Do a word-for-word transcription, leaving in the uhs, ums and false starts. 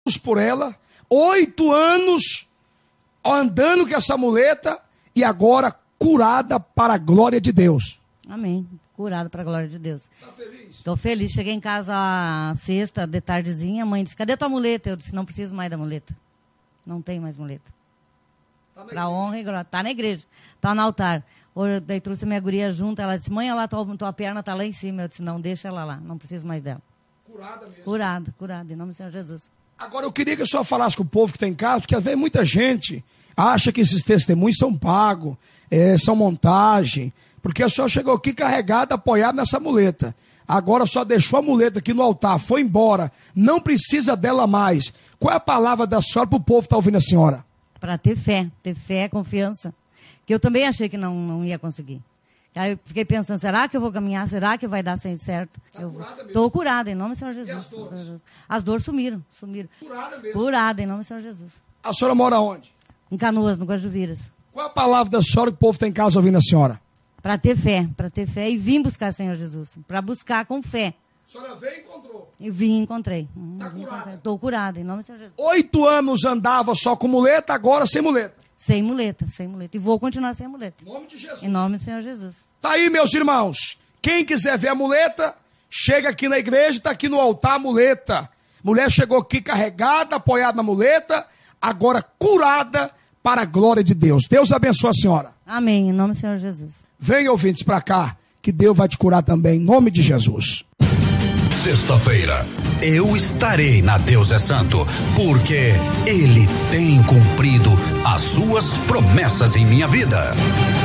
por ela, oito anos andando com essa muleta e agora curada para a glória de Deus. Amém. Curado para a glória de Deus. Tá feliz? Estou feliz. Cheguei em casa a sexta, de tardezinha, a mãe disse, cadê tua muleta? Eu disse, não preciso mais da muleta. Não tenho mais muleta. Tá para honra e glória. Está na igreja. Está no altar. Hoje, daí trouxe minha guria junto, ela disse, mãe, olha lá, tua, tua perna está lá em cima. Eu disse, não, deixa ela lá, não preciso mais dela. Curada mesmo. Curada, curada, em nome do Senhor Jesus. Agora, eu queria que a senhora falasse com o povo que está em casa, porque às vezes muita gente acha que esses testemunhos são pagos, é, são montagem, porque a senhora chegou aqui carregada, apoiada nessa muleta. Agora só deixou a muleta aqui no altar, foi embora, não precisa dela mais. Qual é a palavra da senhora para o povo que está ouvindo a senhora? Para ter fé, ter fé, confiança. Que eu também achei que não, não ia conseguir. Aí eu fiquei pensando, será que eu vou caminhar? Será que vai dar certo? Tá eu curada mesmo? Estou curada, em nome do Senhor Jesus. E as dores? As dores sumiram, sumiram. Curada mesmo. Curada, em nome do Senhor Jesus. A senhora mora onde? Em Canoas, no Guajuviras. Qual é a palavra da senhora que o povo está em casa ouvindo a senhora? Para ter fé, para ter fé e vim buscar o Senhor Jesus. Para buscar com fé. A senhora veio e encontrou? E vim e encontrei. Está curada? Estou curada, em nome do Senhor Jesus. Oito anos andava só com muleta, agora sem muleta. Sem muleta, sem muleta. E vou continuar sem muleta. Em nome de Jesus. Em nome do Senhor Jesus. Tá aí, meus irmãos. Quem quiser ver a muleta, chega aqui na igreja, está aqui no altar a muleta. Mulher chegou aqui carregada, apoiada na muleta, agora curada para a glória de Deus. Deus abençoe a senhora. Amém, em nome do Senhor Jesus. Vem, ouvintes, para cá, que Deus vai te curar também, em nome de Jesus. Sexta-feira, eu estarei na Deus é Santo, porque Ele tem cumprido as suas promessas em minha vida.